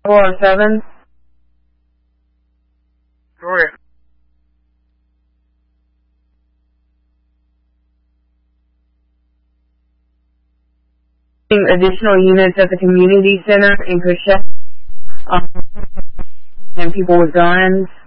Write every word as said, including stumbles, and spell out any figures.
four oh seven. Go ahead. Additional units at the community center in Coachella, um, and people with guns.